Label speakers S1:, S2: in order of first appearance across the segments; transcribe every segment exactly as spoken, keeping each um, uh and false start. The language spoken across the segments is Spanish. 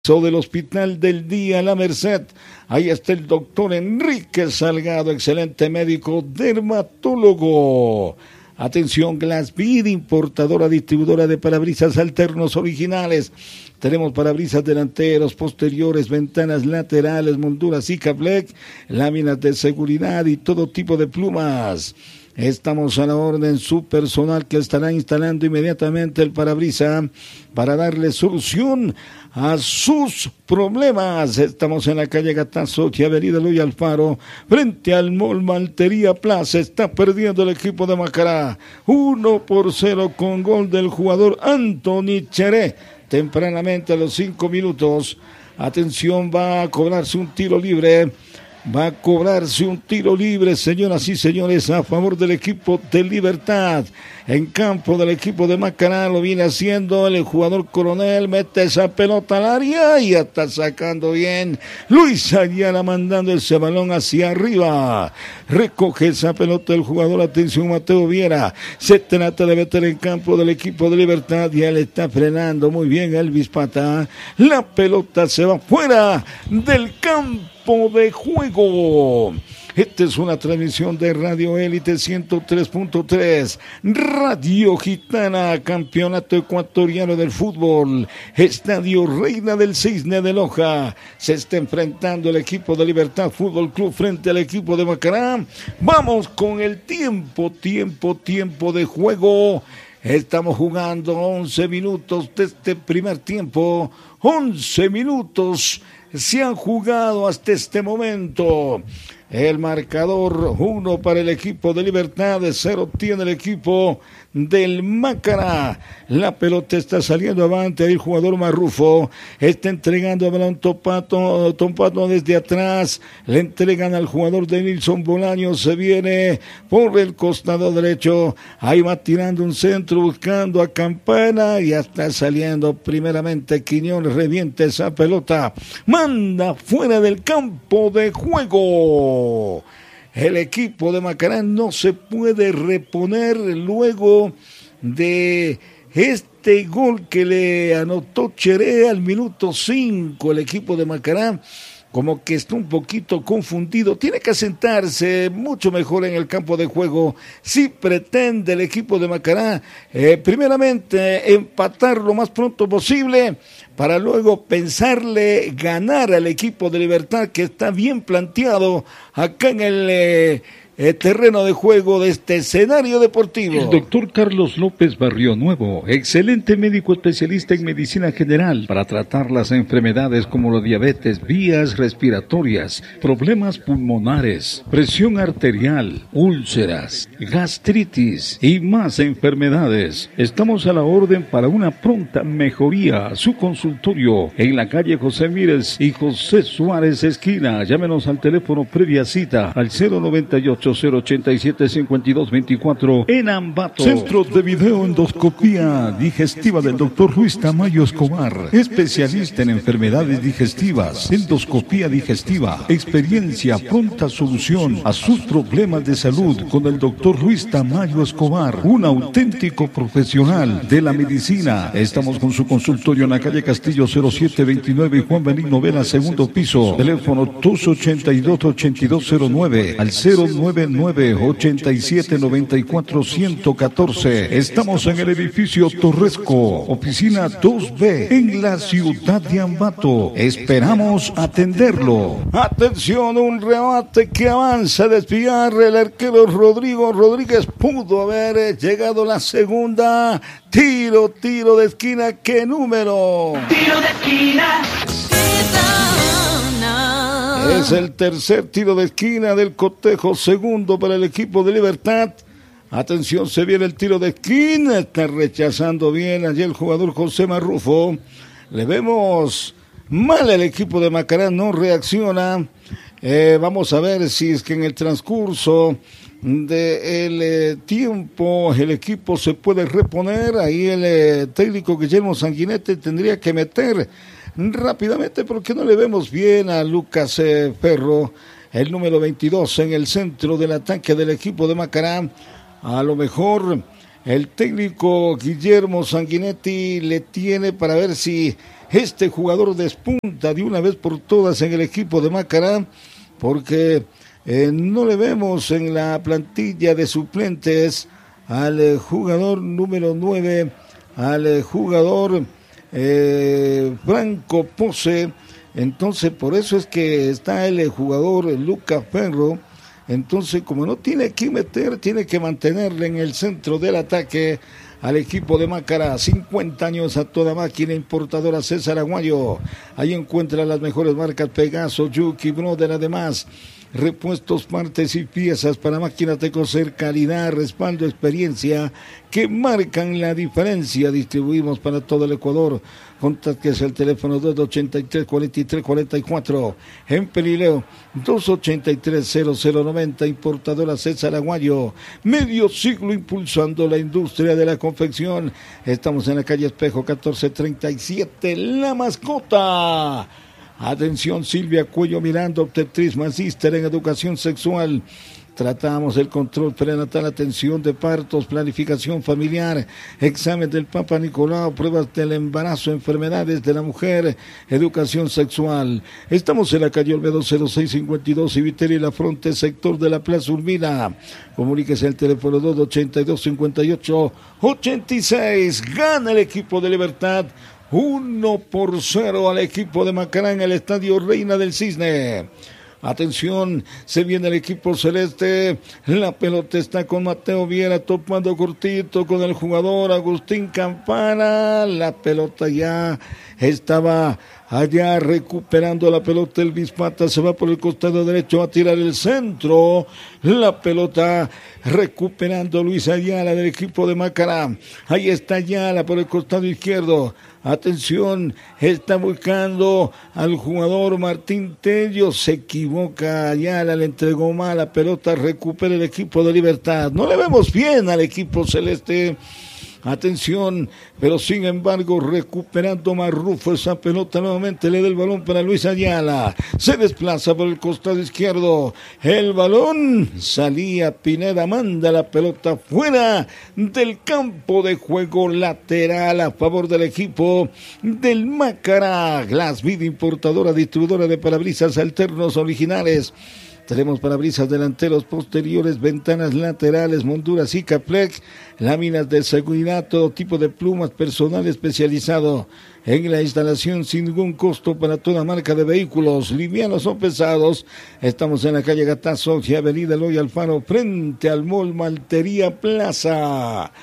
S1: Del Hospital del Día La Merced. Ahí está el doctor Enrique Salgado, excelente médico dermatólogo. Atención, Glassbead, importadora, distribuidora de parabrisas alternos originales. Tenemos parabrisas delanteros, posteriores, ventanas laterales, molduras Sikaflex, láminas de seguridad y todo tipo de plumas. Estamos a la orden, su personal que estará instalando inmediatamente el parabrisa para darle solución a sus problemas. Estamos en la calle Gatazo y avenida Luis Alfaro, frente al Mall Maltería Plaza. Está perdiendo el equipo de Macará, uno por cero con gol del jugador Anthony Cheré, tempranamente a los cinco minutos. Atención, va a cobrarse un tiro libre. Va a cobrarse un tiro libre, señoras y señores, a favor del equipo de Libertad. En campo del equipo de Macará lo viene haciendo el jugador Coronel, mete esa pelota al área y ya está sacando bien Luis Ayala, mandando ese balón hacia arriba. Recoge esa pelota el jugador, atención, Mateo Viera. Se trata de meter en campo del equipo de Libertad y él está frenando muy bien Elvis Pata. La pelota se va fuera del campo de juego. Esta es una transmisión de Radio Élite ciento tres punto tres, Radio Gitana, Campeonato Ecuatoriano del Fútbol, Estadio Reina del Cisne de Loja. Se está enfrentando el equipo de Libertad Fútbol Club frente al equipo de Macará. Vamos con el tiempo, tiempo, tiempo de juego. Estamos jugando once minutos de este primer tiempo, once minutos se han jugado hasta este momento. El marcador, uno para el equipo de Libertad, cero tiene el equipo del Macará. La pelota está saliendo avante, el jugador Marrufo está entregando el balón Topato, Topato desde atrás, le entregan al jugador de Nilson Bolaño, se viene por el costado derecho, ahí va tirando un centro buscando a Campana y ya está saliendo primeramente Quiñones, revienta esa pelota, manda fuera del campo de juego. El equipo de Macará no se puede reponer luego de este gol que le anotó Cheré al minuto cinco. El equipo de Macará como que está un poquito confundido, tiene que asentarse mucho mejor en el campo de juego si pretende el equipo de Macará eh, primeramente empatar lo más pronto posible para luego pensarle ganar al equipo de Libertad, que está bien planteado acá en el eh, eh, terreno de juego de este escenario deportivo.
S2: El doctor Carlos López Barrio Nuevo, excelente médico especialista en medicina general para tratar las enfermedades como la diabetes, vías respiratorias, problemas pulmonares, presión arterial, úlceras, gastritis y más enfermedades. Estamos a la orden para una pronta mejoría. Su consultorio en la calle José Mírez y José Suárez esquina. Llámenos al teléfono previa cita al cero noventa y ocho, cero ochenta y siete, cincuenta y dos veinticuatro en Ambato.
S3: Centro de Videoendoscopía Digestiva del doctor Ruiz Tamayo Escobar, especialista en enfermedades digestivas, endoscopía digestiva, experiencia, pronta solución a sus problemas de salud con el doctor Ruiz Tamayo Escobar, un auténtico profesional de la medicina. Estamos con su consultorio en la calle Castillo cero siete veintinueve y Juan Benigno Vela, segundo piso. Teléfono dos ochenta y dos, ochenta y dos cero nueve al cero nueve nueve, ochenta y siete, noventa y cuatro, ciento catorce. Estamos en el edificio Torresco, oficina dos B, en la ciudad de Ambato. Esperamos atenderlo.
S1: Atención, un remate que avanza a desviar el arquero Rodrigo Rodríguez. Pudo haber llegado la segunda. Tiro, tiro de esquina, ¿qué número?
S4: Tiro de esquina.
S1: Es el tercer tiro de esquina del cotejo, segundo para el equipo de Libertad. Atención, se viene el tiro de esquina, está rechazando bien allí el jugador José Marrufo. Le vemos mal el equipo de Macará, no reacciona. Eh, vamos a ver si es que en el transcurso del eh, tiempo el equipo se puede reponer. Ahí el eh, técnico Guillermo Sanguinetti tendría que meter rápidamente porque no le vemos bien a Lucas eh, Ferro, el número veintidós en el centro del ataque del equipo de Macará. A lo mejor el técnico Guillermo Sanguinetti le tiene para ver si este jugador despunta de una vez por todas en el equipo de Macará, porque eh, no le vemos en la plantilla de suplentes al eh, jugador número nueve, al eh, jugador eh, Franco Pose. Entonces por eso es que está el eh, jugador eh, Lucas Ferro. Entonces como no tiene que meter, tiene que mantenerle en el centro del ataque al equipo de Macará. Cincuenta años a toda máquina, importadora César Aguayo. Ahí encuentra las mejores marcas Pegaso, Yuki, Brother, además repuestos, partes y piezas para máquinas de coser, calidad, respaldo, experiencia que marcan la diferencia. Distribuimos para todo el Ecuador. Contactes el teléfono dos ochenta y tres, cuarenta y tres, cuarenta y cuatro. En Pelileo dos ochenta y tres, cero cero noventa. Importadora César Aguayo. Medio siglo impulsando la industria de la confección. Estamos en la calle Espejo catorce treinta y siete. La Mascota. Atención, Silvia Cuello Miranda, obstetriz, magíster en educación sexual. Tratamos el control prenatal, atención de partos, planificación familiar, examen del Papa Nicolau, pruebas del embarazo, enfermedades de la mujer, educación sexual. Estamos en la calle Olmedo cero seis cincuenta y dos, Civiteri La Fronte, sector de la Plaza Urbina. Comuníquese al teléfono dos ochenta y dos, cincuenta y ocho, ochenta y seis. Gana el equipo de Libertad. Uno por cero al equipo de Macará en el estadio Reina del Cisne. Atención, se viene el equipo celeste, la pelota está con Mateo Viera, topando cortito con el jugador Agustín Campana, la pelota ya estaba allá recuperando la pelota, el Bispata se va por el costado derecho a tirar el centro, la pelota recuperando Luis Ayala del equipo de Macará, ahí está Ayala por el costado izquierdo. Atención, está buscando al jugador Martín Tello, se equivoca Ayala, le entregó mal la pelota, recupera el equipo de Libertad. No le vemos bien al equipo celeste. Atención, pero sin embargo recuperando Marrufo esa pelota nuevamente, le da el balón para Luis Ayala, se desplaza por el costado izquierdo, el balón salía Pineda, manda la pelota fuera del campo de juego, lateral a favor del equipo del Macará. Glasvid, importadora, distribuidora de parabrisas alternos originales. Tenemos parabrisas delanteros, posteriores, ventanas laterales, monturas y Caplex, láminas de seguridad, todo tipo de plumas, personal especializado en la instalación sin ningún costo para toda marca de vehículos, livianos o pesados. Estamos en la calle Gatazo y avenida Eloy Alfaro, frente al Mall Maltería Plaza.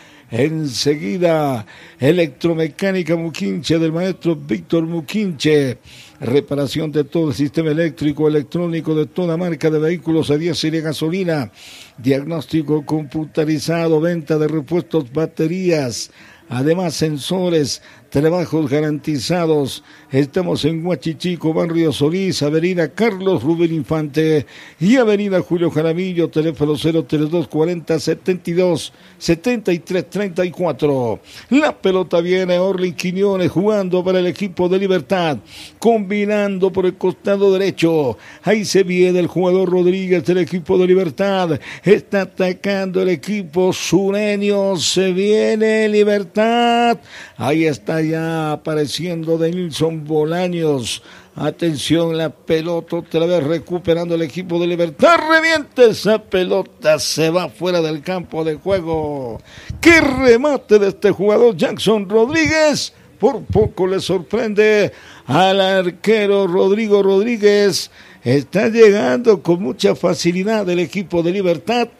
S1: Enseguida, electromecánica Muquinche del maestro Víctor Muquinche. Reparación de todo el sistema eléctrico, electrónico de toda marca de vehículos a diésel y gasolina. Diagnóstico computarizado, venta de repuestos, baterías. Además, sensores, trabajos garantizados. Estamos en Huachichico, Barrio Solís, avenida Carlos Rubén Infante y avenida Julio Jaramillo, teléfono cero treinta y dos cuarenta, setenta y dos, setenta y tres treinta y cuatro. La pelota viene, Orlin Quiñones jugando para el equipo de Libertad, combinando por el costado derecho. Ahí se viene el jugador Rodríguez del equipo de Libertad. Está atacando el equipo sureño, se viene Libertad. Ahí está ya apareciendo Denilson Bolaños. Atención, la pelota otra vez recuperando el equipo de Libertad. Revienta esa pelota, se va fuera del campo de juego. ¡Qué remate de este jugador Jackson Rodríguez! Por poco le sorprende al arquero Rodrigo Rodríguez. Está llegando con mucha facilidad el equipo de Libertad.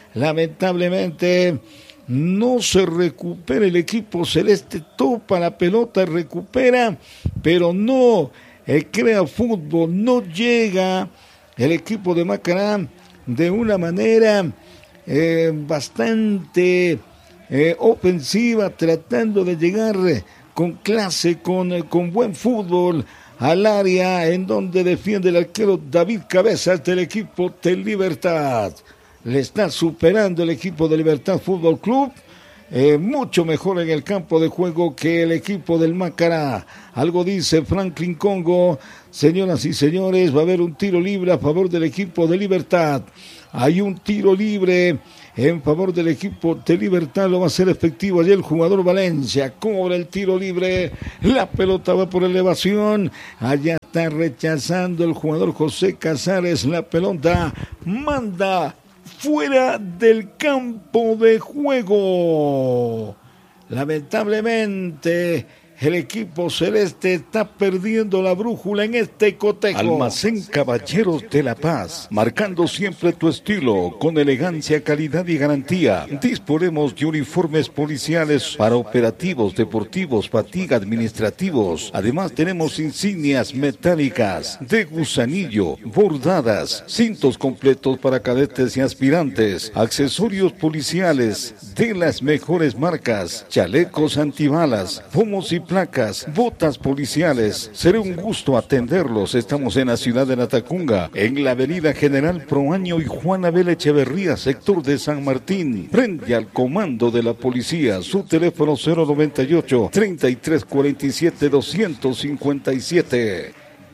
S1: Lamentablemente no se recupera el equipo celeste, topa la pelota, recupera, pero no eh, crea fútbol, no llega el equipo de Macará de una manera eh, bastante eh, ofensiva, tratando de llegar eh, con clase, con, eh, con buen fútbol al área en donde defiende el arquero David Cabezas del equipo de Libertad. Le está superando el equipo de Libertad Fútbol Club, eh, mucho mejor en el campo de juego que el equipo del Macará. Algo dice Franklin Congo. Señoras y señores, va a haber un tiro libre a favor del equipo de Libertad. Hay un tiro libre en favor del equipo de Libertad, lo va a hacer efectivo allí el jugador Valencia, cobra el tiro libre, la pelota va por elevación, allá está rechazando el jugador José Casares, la pelota manda fuera del campo de juego. Lamentablemente el equipo celeste está perdiendo la brújula en este cotejo.
S3: Almacén Caballeros de la Paz, marcando siempre tu estilo, con elegancia, calidad y garantía. Disponemos de uniformes policiales para operativos, deportivos, fatiga, administrativos. Además tenemos insignias metálicas, de gusanillo, bordadas, cintos completos para cadetes y aspirantes, accesorios policiales de las mejores marcas, chalecos antibalas, pomos y placas, botas policiales. Será un gusto atenderlos. Estamos en la ciudad de Latacunga, en la avenida General Proaño y Juan Abel Echeverría, sector de San Martín, frente al comando de la policía. Su teléfono cero noventa y ocho, treinta y tres cuarenta y siete, doscientos cincuenta y siete.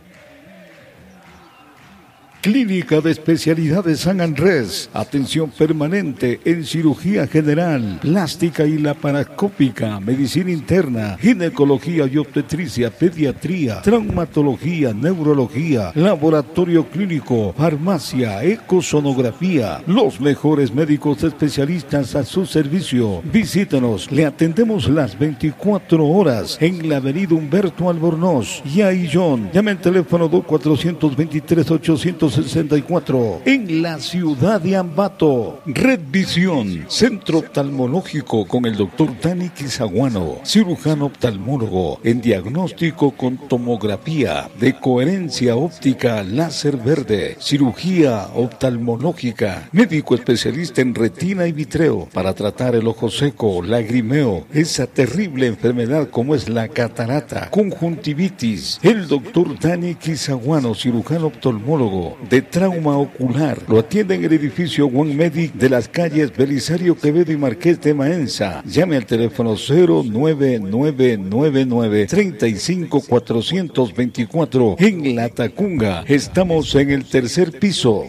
S3: Clínica de Especialidades San Andrés, atención permanente en cirugía general, plástica y laparoscópica, medicina interna, ginecología y obstetricia, pediatría, traumatología, neurología, laboratorio clínico, farmacia, ecosonografía, los mejores médicos especialistas a su servicio. Visítanos, le atendemos las veinticuatro horas en la avenida Humberto Albornoz y Aillón. Llame al teléfono dos cuatro dos tres, ocho sesenta y cuatro en la ciudad de Ambato. Red Visión, centro oftalmológico con el doctor Dani Quizaguano, cirujano oftalmólogo en diagnóstico con tomografía de coherencia óptica láser verde, cirugía oftalmológica, médico especialista en retina y vitreo para tratar el ojo seco, lagrimeo, esa terrible enfermedad como es la catarata, conjuntivitis. El doctor Dani Quizaguano, cirujano oftalmólogo de trauma ocular, lo atiende en el edificio One Medic de las calles Belisario Quevedo y Marqués de Maenza. Llame al teléfono cero nueve nueve nueve nueve, tres cinco cuatro dos cuatro en Latacunga. Estamos en el tercer piso.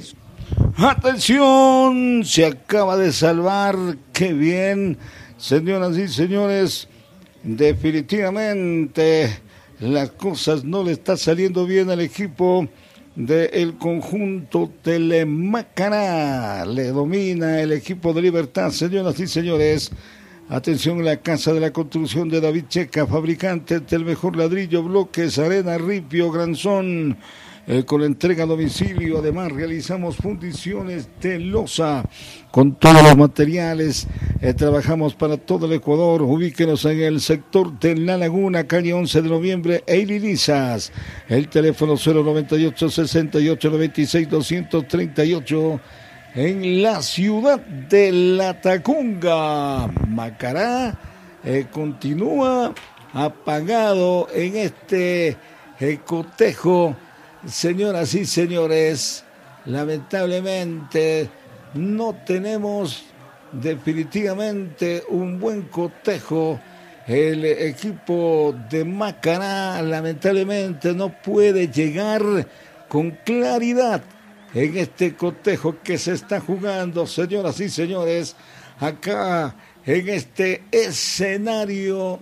S1: Atención, se acaba de salvar, qué bien, señoras y señores, definitivamente las cosas no le están saliendo bien al equipo del conjunto Telemacará. Le domina el equipo de Libertad, señoras y señores. Atención, la Casa de la Construcción de David Checa, fabricante del mejor ladrillo, bloques, arena, ripio, granzón, eh, con la entrega a domicilio. Además realizamos fundiciones de losa con todos los materiales. Eh, trabajamos para todo el Ecuador. Ubíquenos en el sector de La Laguna, calle once de noviembre e Ililizas. El teléfono cero noventa y ocho, sesenta y ocho, noventa y seis, doscientos treinta y ocho en la ciudad de Latacunga. Macará eh, continúa apagado en este eh, cotejo. Señoras y señores, lamentablemente no tenemos definitivamente un buen cotejo. El equipo de Macará lamentablemente no puede llegar con claridad en este cotejo que se está jugando, señoras y señores, acá en este escenario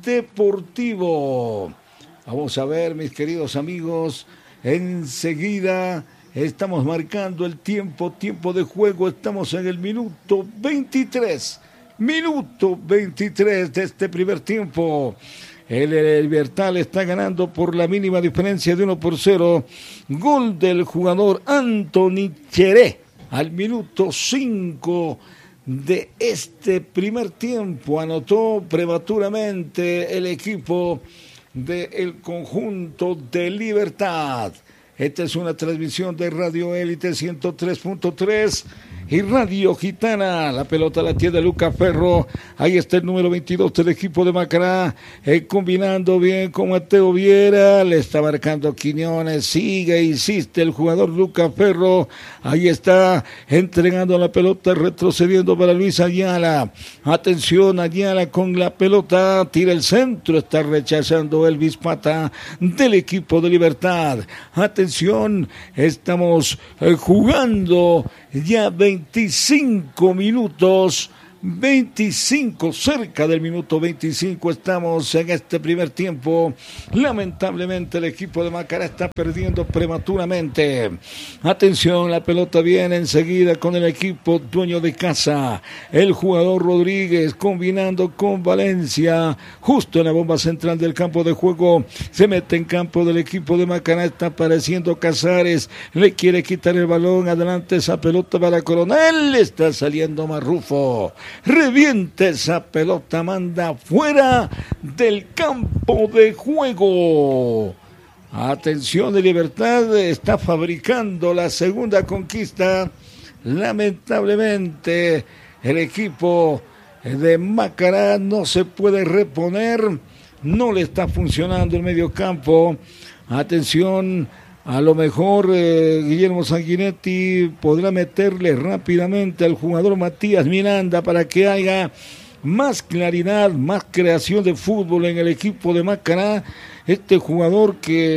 S1: deportivo. Vamos a ver, mis queridos amigos, enseguida estamos marcando el tiempo, tiempo de juego, estamos en el minuto veintitrés, minuto veintitrés de este primer tiempo. El Libertad está ganando por la mínima diferencia de uno por cero. Gol del jugador Anthony Cheré al minuto cinco de este primer tiempo. Anotó prematuramente el equipo del conjunto de Libertad. Esta es una transmisión de Radio Élite ciento tres punto tres y Radio Gitana. La pelota la tiene Luca Ferro. Ahí está el número veintidós del equipo de Macará, eh, combinando bien con Mateo Viera. Le está marcando Quiñones. Sigue, insiste el jugador Luca Ferro. Ahí está entregando la pelota, retrocediendo para Luis Ayala. Atención, Ayala con la pelota. Tira el centro. Está rechazando Elvis Pata del equipo de Libertad. Atención, estamos eh, jugando ya veinticinco minutos. veinticinco, cerca del minuto veinticinco estamos en este primer tiempo. Lamentablemente el equipo de Macará está perdiendo prematuramente. Atención, la pelota viene enseguida con el equipo dueño de casa. El jugador Rodríguez combinando con Valencia. Justo en la bomba central del campo de juego. Se mete en campo del equipo de Macará. Está apareciendo Casares. Le quiere quitar el balón. Adelante esa pelota para Coronel. Está saliendo Marrufo. Reviente esa pelota, manda fuera del campo de juego. Atención de Libertad, está fabricando la segunda conquista. Lamentablemente el equipo de Macará no se puede reponer, no le está funcionando el mediocampo. Atención. A lo mejor eh, Guillermo Sanguinetti podrá meterle rápidamente al jugador Matías Miranda para que haya más claridad, más creación de fútbol en el equipo de Macará. Este jugador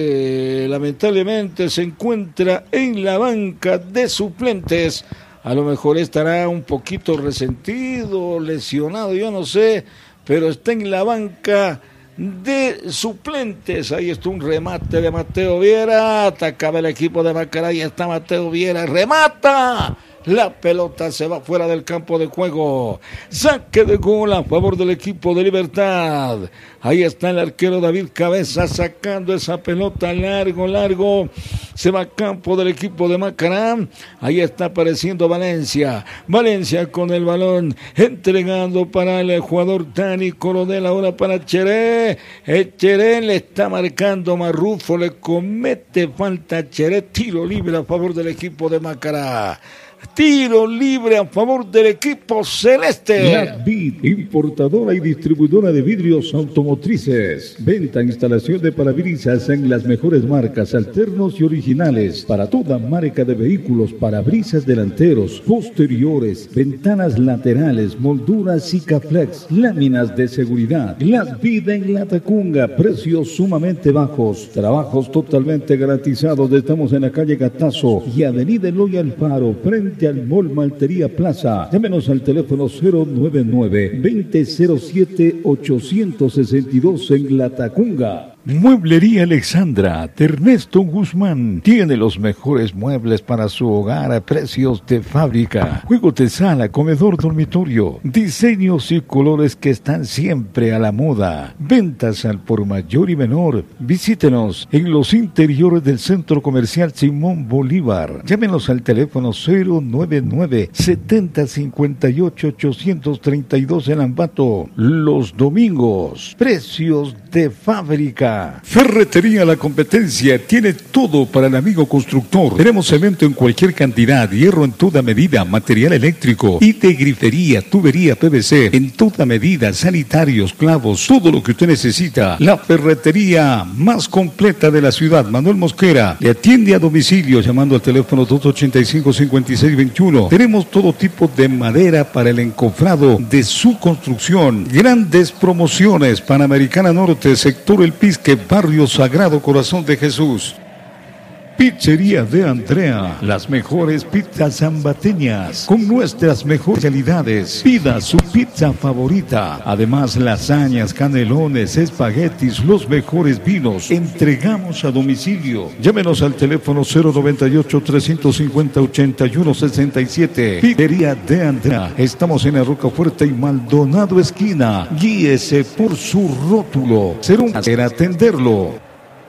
S1: que lamentablemente se encuentra en la banca de suplentes. A lo mejor estará un poquito resentido, lesionado, yo no sé, pero está en la banca de suplentes. Ahí está un remate de Mateo Viera, atacaba el equipo de Macará y está Mateo Viera, remata, la pelota se va fuera del campo de juego, saque de gol a favor del equipo de Libertad. Ahí está el arquero David Cabeza sacando esa pelota largo, largo, se va a campo del equipo de Macará. Ahí está apareciendo Valencia, Valencia con el balón, entregando para el jugador Dani Coronel, ahora para Cheré, el Cheré le está marcando Marrufo, le comete falta a Cheré, tiro libre a favor del equipo de Macará. Tiro libre a favor del equipo celeste.
S3: La Vid, importadora y distribuidora de vidrios automotrices. Venta e instalación de parabrisas en las mejores marcas, alternos y originales. Para toda marca de vehículos, parabrisas delanteros, posteriores, ventanas laterales, molduras Sikaflex, láminas de seguridad. La Vid en Latacunga, precios sumamente bajos. Trabajos totalmente garantizados. Estamos en la calle Gatazo y avenida Eloy Alfaro, frente al Mall Maltería Plaza. Llámenos al teléfono cero nueve nueve, veinte cero siete, ochocientos sesenta y dos en Latacunga. Mueblería Alexandra de Ernesto Guzmán tiene los mejores muebles para su hogar a precios de fábrica. Juegos de sala, comedor, dormitorio, diseños y colores que están siempre a la moda. Ventas al por mayor y menor. Visítenos en los interiores del Centro Comercial Simón Bolívar. Llámenos al teléfono cero nueve nueve, setenta cincuenta y ocho, ochocientos treinta y dos en Ambato. Los domingos, precios de fábrica. Ferretería La Competencia tiene todo para el amigo constructor. Tenemos cemento en cualquier cantidad, hierro en toda medida, material eléctrico y de grifería, tubería P V C en toda medida, sanitarios, clavos, todo lo que usted necesita. La ferretería más completa de la ciudad. Manuel Mosquera le atiende a domicilio llamando al teléfono dos ochenta y cinco, cincuenta y seis veintiuno. Tenemos todo tipo de madera para el encofrado de su construcción. Grandes promociones. Panamericana Norte, sector El Pisque, Barrio Sagrado Corazón de Jesús. Pizzería de Andrea, las mejores pizzas zambateñas con nuestras mejores calidades. Pida su pizza favorita. Además, lasañas, canelones, espaguetis, los mejores vinos. Entregamos a domicilio. Llámenos al teléfono cero noventa y ocho, trescientos cincuenta, ochenta y uno sesenta y siete. Pizzería de Andrea. Estamos en la Rocafuerte y Maldonado esquina. Guíese por su rótulo. Será un placer atenderlo.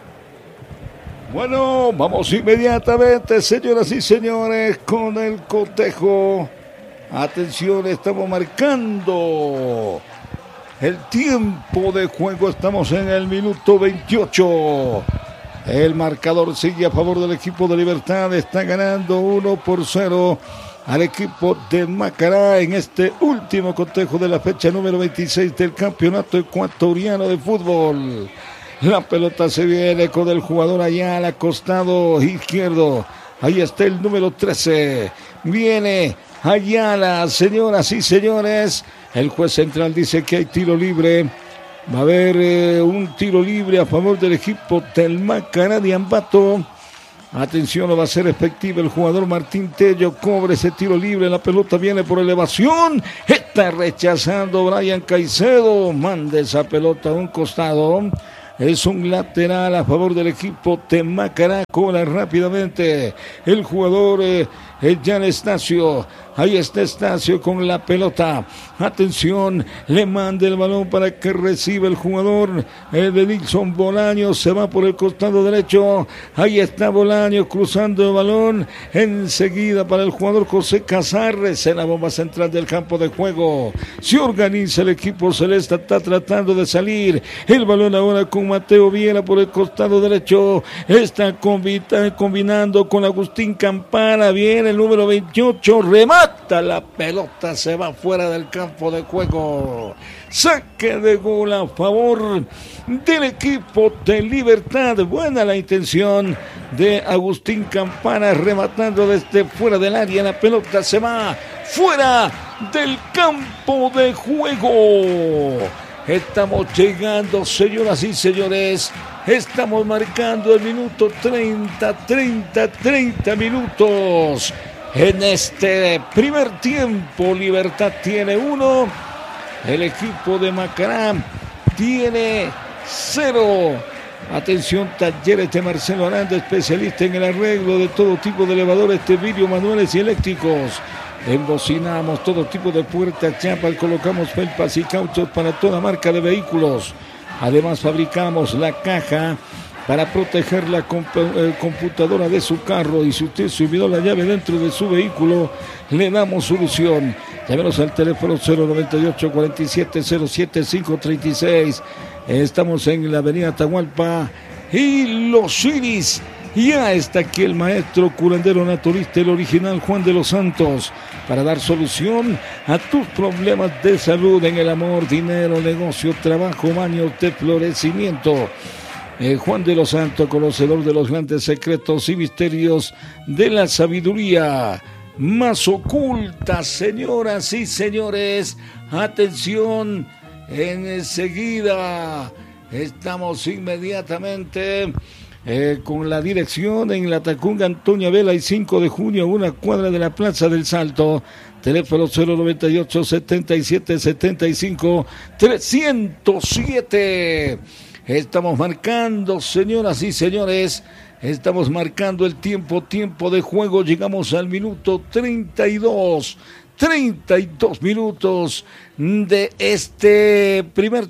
S3: Bueno, vamos inmediatamente, señoras y señores, con el cotejo. Atención, estamos marcando el tiempo de juego. Estamos en el minuto veintiocho. El marcador sigue a favor del equipo de Libertad. Está ganando uno por cero al equipo de Macará en este último cotejo de la fecha número veintiséis del Campeonato Ecuatoriano de Fútbol. La pelota se viene con el jugador allá al costado izquierdo. Ahí está el número trece. Viene Ayala, señoras y señores. El juez central dice que hay tiro libre. Va a haber eh, un tiro libre a favor del equipo del Macará de Ambato.
S1: Atención, no va a ser efectivo el jugador Martín Tello. Cobre ese tiro libre. La pelota viene por elevación. Está rechazando Brian Caicedo. Manda esa pelota a un costado. Es un lateral a favor del equipo de Macará. Cobra rápidamente el jugador eh, Jan Estacio. Ahí está Estacio con la pelota. Atención, le manda el balón para que reciba el jugador eh, de Nilson Bolaños. Se va por el costado derecho. Ahí está Bolaños cruzando el balón. Enseguida para el jugador José Casares en la bomba central del campo de juego. Se organiza el equipo celeste. Está tratando de salir. El balón ahora con Mateo Viera por el costado derecho. Está combinando con Agustín Campana. Viene el número veintiocho. Remate. La pelota se va fuera del campo de juego. Saque de gol a favor del equipo de Libertad. Buena la intención de Agustín Campana rematando desde fuera del área. La pelota se va fuera del campo de juego. Estamos llegando, señoras y señores. Estamos marcando el minuto treinta, treinta, treinta minutos. En este primer tiempo, Libertad tiene uno, el equipo de Macará tiene cero. Atención, Talleres de Marcelo Aranda, especialista en el arreglo de todo tipo de elevadores de vidrio, manuales y eléctricos. Embocinamos todo tipo de puertas, chapas, colocamos felpas y cauchos para toda marca de vehículos. Además, fabricamos la caja para proteger la comp- eh, computadora de su carro, y si usted se olvidó la llave dentro de su vehículo, le damos solución. Llámenos al teléfono cero noventa y ocho, cuarenta y siete, cero siete, cinco treinta y seis. Estamos en la avenida Atahualpa y Los Iris. Ya está aquí el maestro curandero naturista, el original Juan de los Santos, para dar solución a tus problemas de salud en el amor, dinero, negocio, trabajo, baños de florecimiento. Eh, Juan de los Santos, conocedor de los grandes secretos y misterios de la sabiduría más oculta. Señoras y señores, atención, enseguida estamos inmediatamente eh, con la dirección en la Tacunga Antonia Vela y cinco de junio, una cuadra de la Plaza del Salto. Teléfono cero noventa y ocho, setenta y siete, setenta y cinco, trescientos siete. Estamos marcando, señoras y señores, estamos marcando el tiempo, tiempo de juego. Llegamos al minuto treinta y dos, treinta y dos minutos de este primer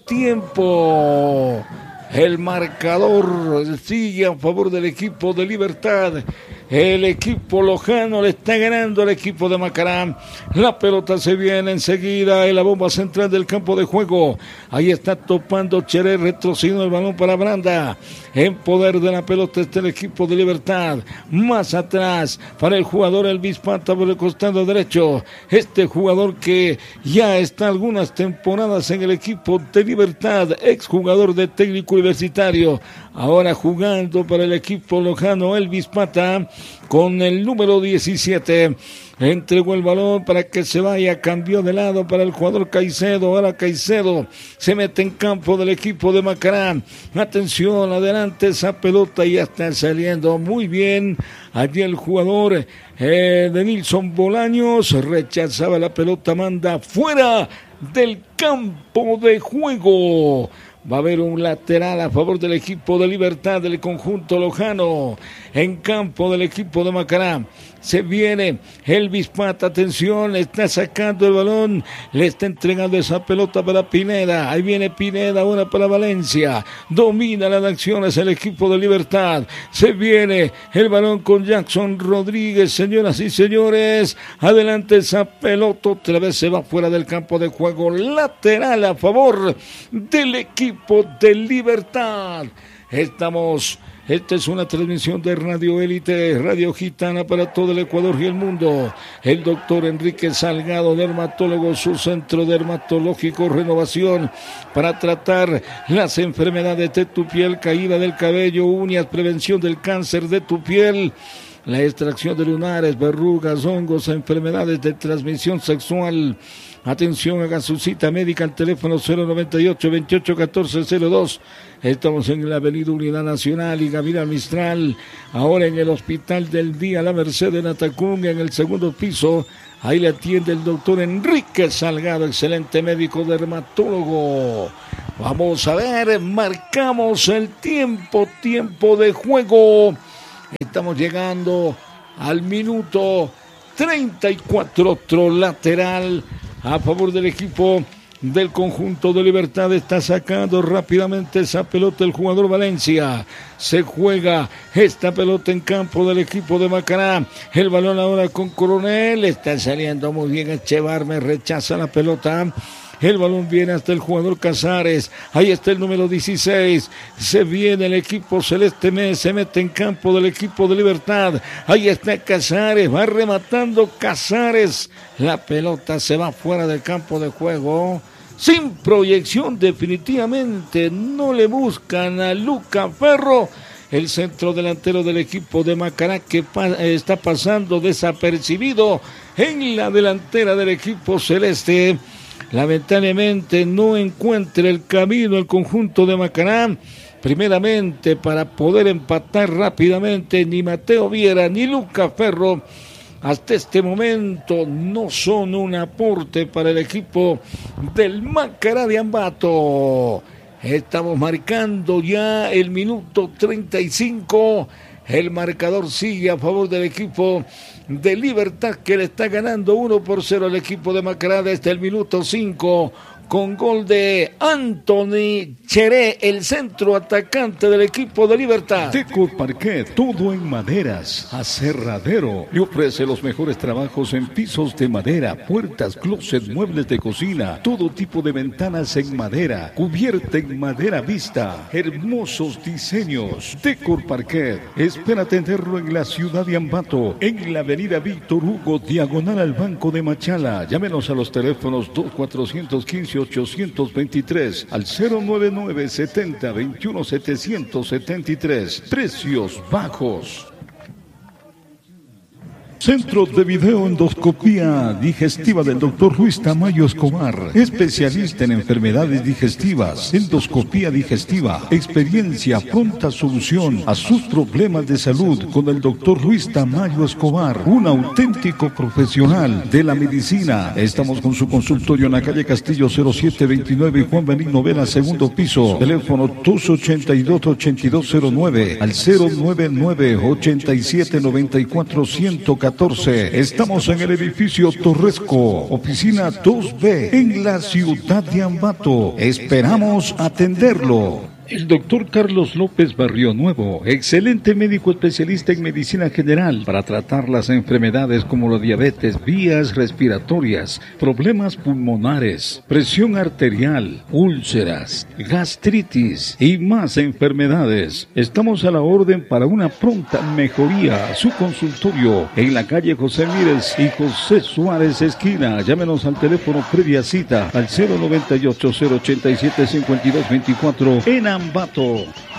S1: tiempo. El marcador sigue a favor del equipo de Libertad. El equipo lojano le está ganando al equipo de Macará. La pelota se viene enseguida en la bomba central del campo de juego. Ahí está topando Cheré, retrocediendo el balón para Branda. En poder de la pelota está el equipo de Libertad. Más atrás para el jugador Elvis Pata por el costado derecho. Este jugador que ya está algunas temporadas en el equipo de Libertad, exjugador de Técnico Universitario, ahora jugando para el equipo lojano. Elvis Pata con el número diecisiete entregó el balón para que se vaya, cambió de lado para el jugador Caicedo. Ahora Caicedo se mete en campo del equipo de Macará. Atención, adelante esa pelota, ya está saliendo muy bien allí el jugador eh, de Nilson Bolaños. Rechazaba la pelota, manda fuera del campo de juego. Va a haber un lateral a favor del equipo de Libertad, del conjunto lojano. En campo del equipo de Macará. Se viene Elvis Pata, atención, está sacando el balón, le está entregando esa pelota para Pineda. Ahí viene Pineda ahora para Valencia. Domina las acciones el equipo de Libertad. Se viene el balón con Jackson Rodríguez, señoras y señores. Adelante esa pelota, otra vez se va fuera del campo de juego. Lateral a favor del equipo de Libertad. Estamos... Esta es una transmisión de Radio Élite, Radio Gitana para todo el Ecuador y el mundo. El doctor Enrique Salgado, dermatólogo, su centro dermatológico Renovación, para tratar las enfermedades de tu piel, caída del cabello, uñas, prevención del cáncer de tu piel. la extracción de lunares, verrugas, hongos, enfermedades de transmisión sexual. Atención, haga su cita médica al teléfono cero noventa y ocho, veintiocho, catorce, cero dos. Estamos en la avenida Unidad Nacional y Gabriel Mistral. Ahora en el Hospital del Día La Merced en Atacunga, en el segundo piso. Ahí le atiende el doctor Enrique Salgado, excelente médico dermatólogo. Vamos a ver, marcamos el tiempo, tiempo de juego. Estamos llegando al minuto treinta y cuatro, otro lateral a favor del equipo del conjunto de Libertad. Está sacando rápidamente esa pelota el jugador Valencia. Se juega esta pelota en campo del equipo de Macará. El balón ahora con Coronel. Está saliendo muy bien Echevarme, rechaza la pelota. El balón viene hasta el jugador Casares. Ahí está el número dieciséis. Se viene el equipo celeste. Se mete en campo del equipo de Libertad. Ahí está Casares. Va rematando Casares. La pelota se va fuera del campo de juego. Sin proyección definitivamente. No le buscan a Luca Ferro. El centro delantero del equipo de Macará que pa- está pasando desapercibido en la delantera del equipo celeste. Lamentablemente no encuentra el camino el conjunto de Macará, primeramente para poder empatar rápidamente. Ni Mateo Viera ni Luca Ferro hasta este momento no son un aporte para el equipo del Macará de Ambato. Estamos marcando ya el minuto treinta y cinco. El marcador sigue a favor del equipo de Libertad, que le está ganando uno por cero al equipo de Macará desde el minuto cinco, con gol de Anthony Cheré, el centro atacante del equipo de Libertad.
S3: Decor Parquet, todo en maderas. Aserradero le ofrece los mejores trabajos en pisos de madera, puertas, closet, muebles de cocina, todo tipo de ventanas en madera, cubierta en madera vista, hermosos diseños. Decor Parquet, espera atenderlo en la ciudad de Ambato, en la avenida Víctor Hugo, diagonal al Banco de Machala. Llámenos a los teléfonos dos cuatrocientos quince, ochocientos veintitrés al cero nueve nueve, setenta, veintiuno, setecientos setenta y tres. Precios bajos. Centro de Videoendoscopía Digestiva del doctor Luis Tamayo Escobar, especialista en enfermedades digestivas, endoscopía digestiva, experiencia, pronta solución a sus problemas de salud con el doctor Luis Tamayo Escobar, un auténtico profesional de la medicina. Estamos con su consultorio en la calle Castillo cero siete veintinueve y Juan Benigno Vera, segundo piso. Teléfono dos ochenta y dos, ochenta y dos cero nueve al cero nueve nueve, ochenta y siete, noventa y cuatro, ciento catorce. Estamos en el edificio Torresco, oficina dos B, en la ciudad de Ambato. Esperamos atenderlo.
S2: El doctor Carlos López Barrio Nuevo, excelente médico especialista en medicina general para tratar las enfermedades como la diabetes, vías respiratorias, problemas pulmonares, presión arterial, úlceras, gastritis y más enfermedades. Estamos a la orden para una pronta mejoría. Su consultorio en la calle José Mírez y José Suárez esquina. Llámenos al teléfono previa cita al cero noventa y ocho, cero ochenta y siete, cincuenta y dos veinticuatro en Ambato.